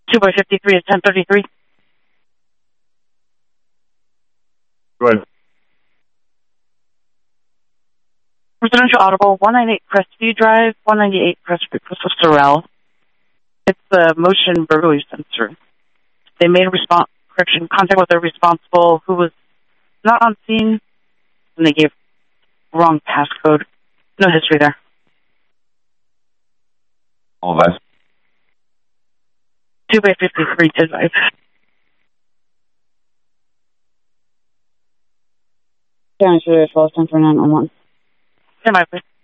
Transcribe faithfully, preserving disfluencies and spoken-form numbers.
two by fifty-three is ten thirty-three. Go ahead. Residential Audible, one ninety-eight Crestview Drive, one ninety-eight Crestview, Crystal Sorrel. It's the motion burglary sensor. They made a response, correction, contact with the responsible who was not on scene, and they gave wrong passcode. No history there. All of us. two by fifty-three, ten five. Karen, should I follow ten for nine on one? ten five, please.